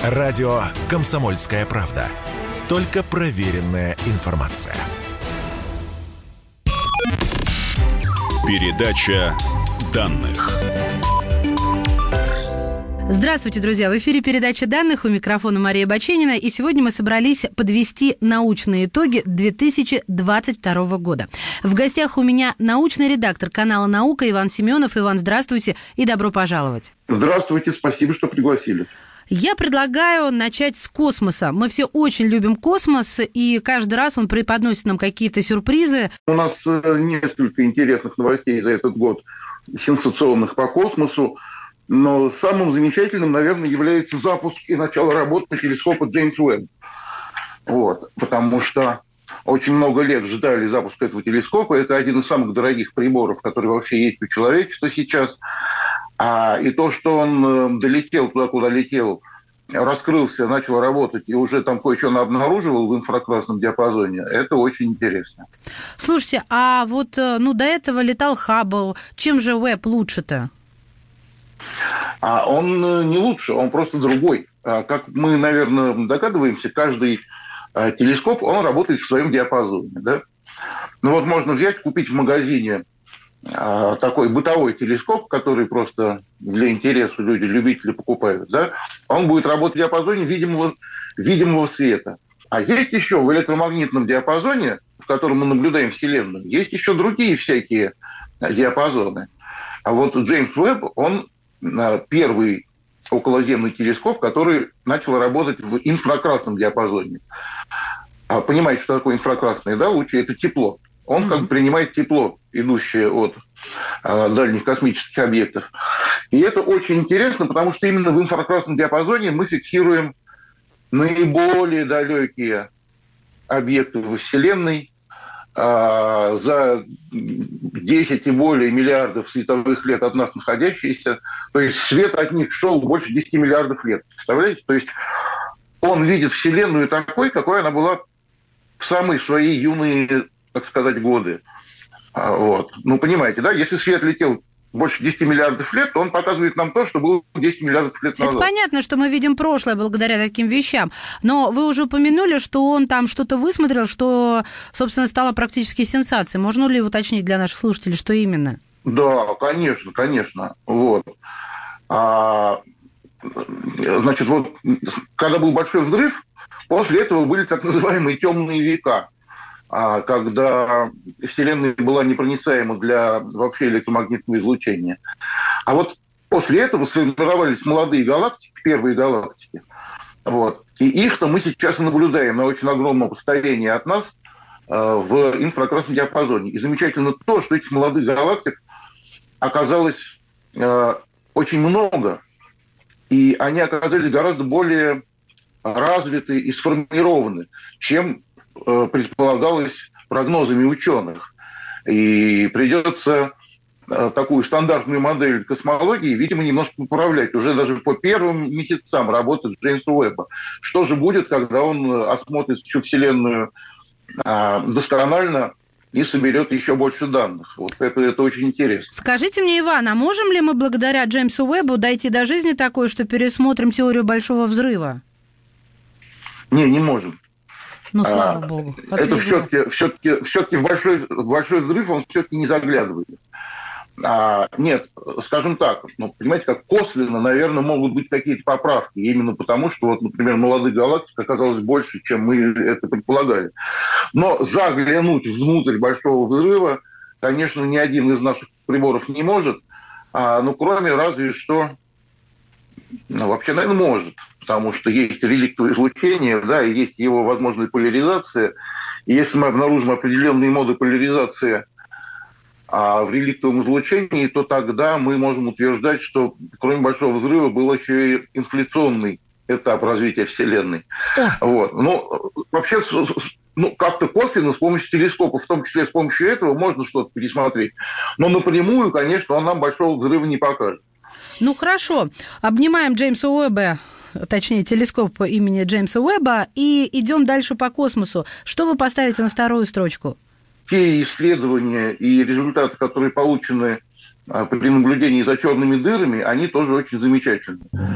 Радио «Комсомольская правда». Только проверенная информация. Передача данных. Здравствуйте, друзья! В эфире передача данных, у микрофона Мария Баченина. И сегодня мы собрались подвести научные итоги 2022 года. В гостях у меня научный редактор канала «Наука» Иван Семенов. Иван, здравствуйте и добро пожаловать. Здравствуйте, спасибо, что пригласили. Я предлагаю начать с космоса. Мы все очень любим космос, и каждый раз он преподносит нам какие-то сюрпризы. У нас несколько интересных новостей за этот год, сенсационных по космосу. Но самым замечательным, наверное, является запуск и начало работы телескопа Джеймс Уэбб. Потому что очень много лет ждали запуска этого телескопа. Это один из самых дорогих приборов, который вообще есть у человечества сейчас. И то, что он долетел туда, куда летел, раскрылся, начал работать, и уже там кое-что он обнаруживал в инфракрасном диапазоне, это очень интересно. Слушайте, до этого летал Хаббл. Чем же Уэбб лучше-то? Он не лучше, он просто другой. Как мы, наверное, догадываемся, каждый телескоп, он работает в своем диапазоне. Да? Можно взять, купить в магазине такой бытовой телескоп, который просто для интереса люди, любители покупают. Да? Он будет работать в диапазоне видимого света. А есть еще в электромагнитном диапазоне, в котором мы наблюдаем Вселенную, есть еще другие всякие диапазоны. Джеймс Уэбб, он первый околоземный телескоп, который начал работать в инфракрасном диапазоне. Понимаете, что такое инфракрасные, да, лучи? Это тепло. Он принимает тепло, идущее от дальних космических объектов. И это очень интересно, потому что именно в инфракрасном диапазоне мы фиксируем наиболее далекие объекты во Вселенной, за 10 и более миллиардов световых лет от нас находящиеся. То есть свет от них шел больше 10 миллиардов лет. Представляете? То есть он видит Вселенную такой, какой она была в самые свои юные, так сказать, годы. Понимаете, да? Если свет летел больше 10 миллиардов лет, то он показывает нам то, что было 10 миллиардов лет назад. Это понятно, что мы видим прошлое благодаря таким вещам. Но вы уже упомянули, что он там что-то высмотрел, что, собственно, стало практически сенсацией. Можно ли уточнить для наших слушателей, что именно? Да, конечно. Когда был большой взрыв, после этого были так называемые темные века, когда Вселенная была непроницаема для вообще электромагнитного излучения. После этого сформировались молодые галактики, первые галактики. И их-то мы сейчас наблюдаем на очень огромном расстоянии от нас в инфракрасном диапазоне. И замечательно то, что этих молодых галактик оказалось очень много. И они оказались гораздо более развиты и сформированы, чем предполагалось прогнозами ученых. И придется такую стандартную модель космологии, видимо, немножко поправлять уже даже по первым месяцам работы Джеймса Уэбба. Что же будет, когда он осмотрит всю Вселенную досконально и соберет еще больше данных? Это очень интересно. Скажите мне, Иван, а можем ли мы благодаря Джеймсу Уэббу дойти до жизни такой, что пересмотрим теорию Большого взрыва? Не можем. Слава богу. Это все-таки в большой взрыв он все-таки не заглядывает. Нет, скажем так, понимаете, как косвенно, наверное, могут быть какие-то поправки, именно потому, что, например, молодых галактик оказалось больше, чем мы это предполагали. Но заглянуть внутрь Большого взрыва, конечно, ни один из наших приборов не может, кроме разве что, вообще, наверное, может, потому что есть реликтовое излучение, да, и есть его возможная поляризация. И если мы обнаружим определенные моды поляризации в реликтовом излучении, то тогда мы можем утверждать, что кроме Большого взрыва был еще и инфляционный этап развития Вселенной. Вообще, как-то косвенно с помощью телескопа, в том числе с помощью этого, можно что-то пересмотреть. Но напрямую, конечно, он нам Большого взрыва не покажет. Хорошо. Обнимаем Джеймса Уэбба, точнее, телескоп имени Джеймса Уэбба, и идем дальше по космосу. Что вы поставите на вторую строчку? Те исследования и результаты, которые получены при наблюдении за черными дырами, они тоже очень замечательны.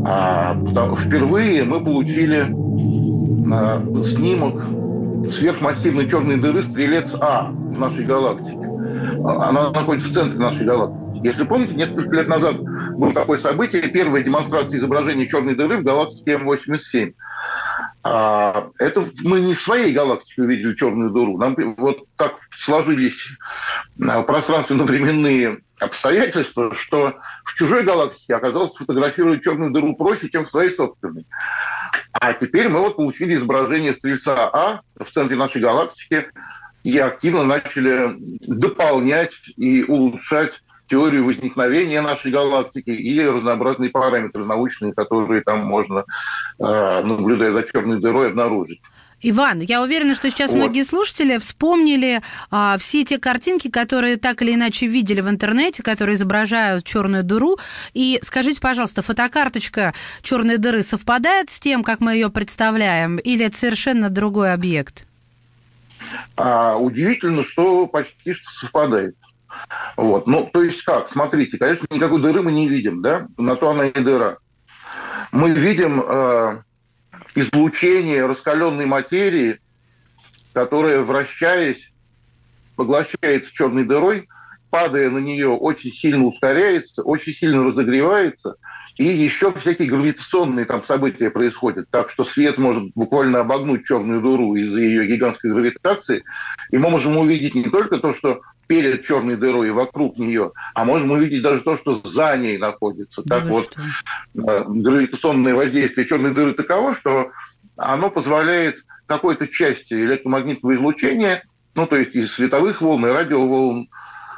Впервые мы получили снимок сверхмассивной черной дыры Стрелец-А в нашей галактике. Она находится в центре нашей галактики. Если помните, несколько лет назад было такое событие, первая демонстрация изображения черной дыры в галактике М87. Это мы не в своей галактике увидели черную дыру. Нам вот так сложились пространственно-временные обстоятельства, что в чужой галактике оказалось сфотографировать черную дыру проще, чем в своей собственной. А теперь мы вот получили изображение Стрельца А в центре нашей галактики и активно начали дополнять и улучшать теорию возникновения нашей галактики и разнообразные параметры научные, которые там можно, наблюдая за черной дырой, обнаружить. Иван, я уверена, что сейчас многие слушатели вспомнили все те картинки, которые так или иначе видели в интернете, которые изображают черную дыру. И скажите, пожалуйста, фотокарточка черной дыры совпадает с тем, как мы ее представляем, или это совершенно другой объект? Удивительно, что почти что совпадает. Вот. Ну, то есть как? Смотрите, конечно, никакой дыры мы не видим, да? На то она и дыра. Мы видим излучение раскаленной материи, которая, вращаясь, поглощается черной дырой, падая на нее, очень сильно ускоряется, очень сильно разогревается, и еще всякие гравитационные там события происходят. Так что свет может буквально обогнуть черную дыру из-за ее гигантской гравитации, и мы можем увидеть не только то, что перед черной дырой и вокруг нее, а можем увидеть даже то, что за ней находится. Так вот, гравитационное воздействие черной дыры таково, что оно позволяет какой-то части электромагнитного излучения, ну, то есть из световых волн и радиоволн,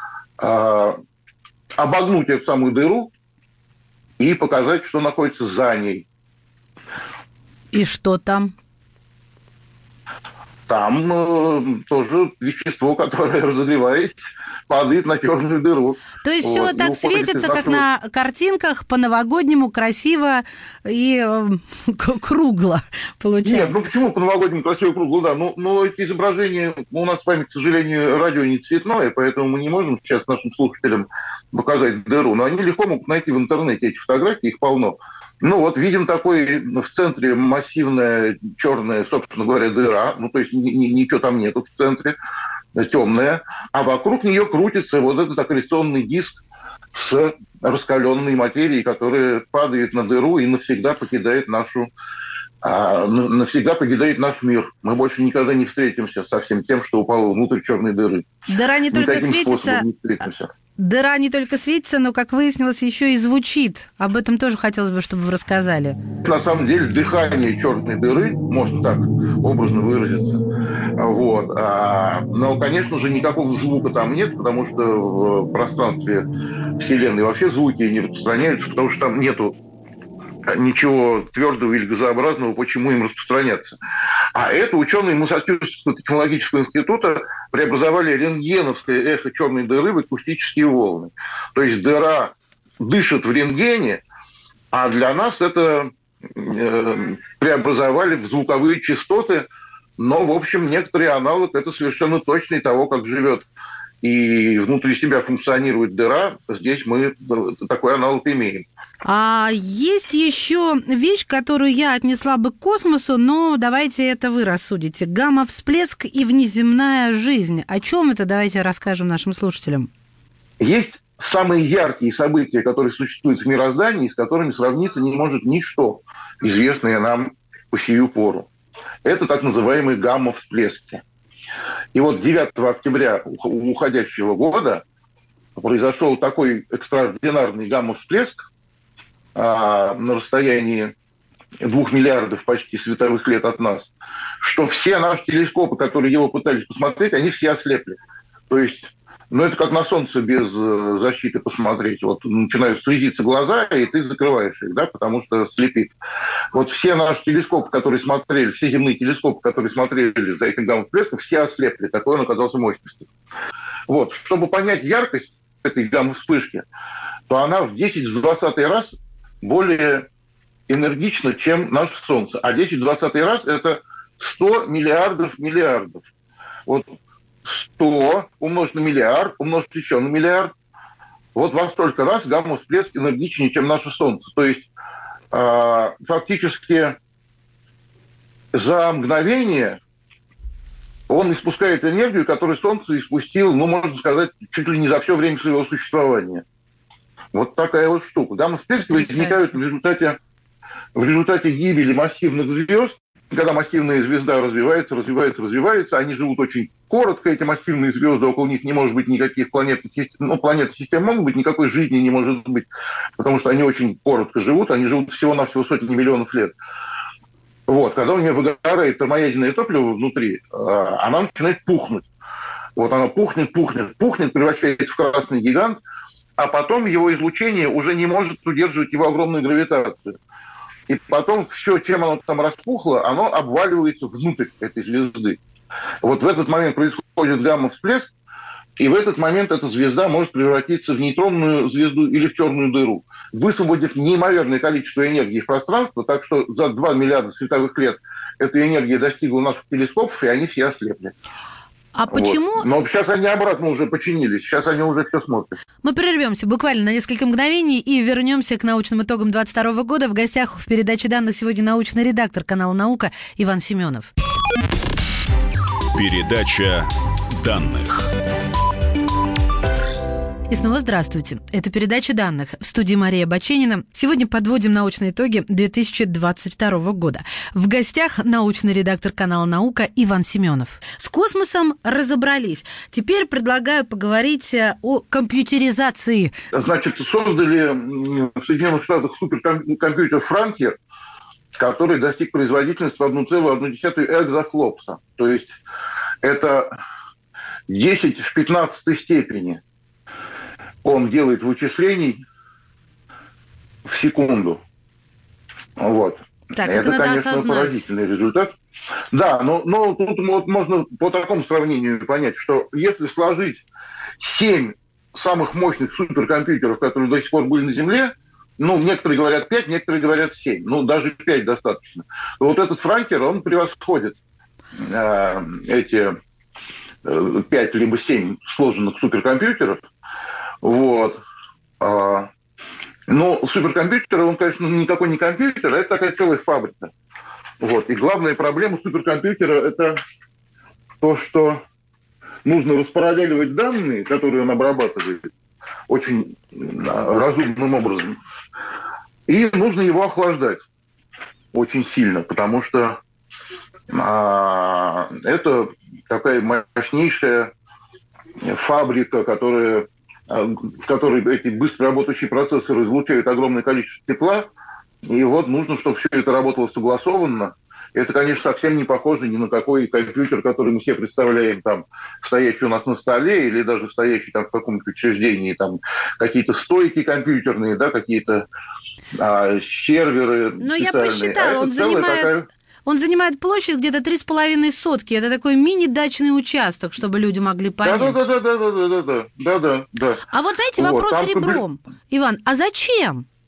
обогнуть эту самую дыру и показать, что находится за ней. И что там? Там тоже вещество, которое, разогреваясь, падает на черную дыру. То есть все так светится, как на картинках, по-новогоднему, красиво и кругло получается. Нет, ну почему по-новогоднему красиво и кругло, да. Но эти изображения, у нас с вами, к сожалению, радио не цветное, поэтому мы не можем сейчас нашим слушателям показать дыру. Но они легко могут найти в интернете эти фотографии, их полно. Ну вот видим такой в центре массивная черная, собственно говоря, дыра. Ну то есть ничего там нету в центре, темная. А вокруг нее крутится вот этот аккреционный диск с раскаленной материей, которая падает на дыру и навсегда покидает наш мир. Мы больше никогда не встретимся со всем тем, что упало внутрь черной дыры. Дыра не только светится. Дыра не только светится, но, как выяснилось, еще и звучит. Об этом тоже хотелось бы, чтобы вы рассказали. На самом деле, дыхание черной дыры, можно так образно выразиться, вот. Но, конечно же, никакого звука там нет, потому что в пространстве Вселенной вообще звуки не распространяются, потому что там нету ничего твердого или газообразного, почему им распространяться. А это ученые Массачусетского технологического института преобразовали рентгеновское эхо черной дыры в акустические волны. То есть дыра дышит в рентгене, а для нас это преобразовали в звуковые частоты, но, в общем, некоторый аналог это совершенно точный того, как живет и внутри себя функционирует дыра. Здесь мы такой аналог имеем. А есть еще вещь, которую я отнесла бы к космосу, но давайте это вы рассудите. Гамма-всплеск и внеземная жизнь. О чем это? Давайте расскажем нашим слушателям. Есть самые яркие события, которые существуют в мироздании, с которыми сравниться не может ничто, известное нам по сию пору. Это так называемые гамма-всплески. И вот 9 октября уходящего года произошел такой экстраординарный гамма-всплеск на расстоянии 2 миллиардов почти световых лет от нас, что все наши телескопы, которые его пытались посмотреть, они все ослепли. То есть, это как на Солнце без защиты посмотреть. Вот начинают слезиться глаза, и ты закрываешь их, да, потому что слепит. Вот все наши телескопы, которые смотрели, все земные телескопы, которые смотрели за этим гамма-всплеском, все ослепли. Такой он оказался мощностью. Вот. Чтобы понять яркость этой гамма-вспышки, то она в 10-20 раз более энергична, чем наше Солнце. А 10-20 раз это 100 миллиардов миллиардов. Вот 100 умножить на миллиард, умножить еще на миллиард. Вот во столько раз гамма-всплеск энергичнее, чем наше Солнце. То есть фактически за мгновение он испускает энергию, которую Солнце испустило, можно сказать, чуть ли не за все время своего существования. Вот такая вот штука. Гамма-всплески возникают в результате гибели массивных звезд. Когда массивная звезда развивается, они живут очень коротко, эти массивные звезды, около них не может быть никаких планетных систем, планетных систем могут быть, никакой жизни не может быть, потому что они очень коротко живут, они живут всего-навсего сотни миллионов лет. Вот, когда у нее выгорает термоядерное топливо внутри, она начинает пухнуть. Вот она пухнет, превращается в красный гигант, а потом его излучение уже не может удерживать его огромную гравитацию. И потом все, чем оно там распухло, оно обваливается внутрь этой звезды. Вот в этот момент происходит гамма-всплеск, и в этот момент эта звезда может превратиться в нейтронную звезду или в черную дыру, высвободив неимоверное количество энергии в пространство, так что за 2 миллиарда световых лет эта энергия достигла наших телескопов, и они все ослепли. А почему? Вот. Но сейчас они обратно уже починились, сейчас они уже все смотрят. Мы прервемся буквально на несколько мгновений и вернемся к научным итогам 2022 года. В гостях в передаче данных сегодня научный редактор канала «Наука» Иван Семенов. Передача данных. И снова здравствуйте. Это передача данных. В студии Мария Баченина. Сегодня подводим научные итоги 2022 года. В гостях научный редактор канала «Наука» Иван Семенов. С космосом разобрались. Теперь предлагаю поговорить о компьютеризации. Значит, создали в Соединенных Штатах суперкомпьютер «Франкер», который достиг производительности в 1,1 экзофлопса. То есть это 10 в 15 степени. Он делает вычислений в секунду. Вот. Так, это надо конечно, осознать. поразительный результат. Да, но тут вот можно по такому сравнению понять, что если сложить 7 самых мощных суперкомпьютеров, которые до сих пор были на Земле, некоторые говорят 5, некоторые говорят 7, даже 5 достаточно. Вот этот Франкер, он превосходит эти 5 либо 7 сложенных суперкомпьютеров. Вот. Но суперкомпьютер, он, конечно, никакой не компьютер, а это такая целая фабрика. Вот. И главная проблема суперкомпьютера – это то, что нужно распараллеливать данные, которые он обрабатывает, очень разумным образом. И нужно его охлаждать очень сильно, потому что это такая мощнейшая фабрика, в которой эти быстро работающие процессоры излучают огромное количество тепла, и вот нужно, чтобы все это работало согласованно. Это, конечно, совсем не похоже ни на какой компьютер, который мы себе представляем, там, стоящий у нас на столе, или даже стоящий там в каком-то учреждении, там, какие-то стойки компьютерные, да, какие-то серверы. Но я посчитала, он занимает площадь где-то 3,5 сотки. Это такой мини-дачный участок, чтобы люди могли понять. Да. А вот знаете, вопрос ребром. Иван, а зачем?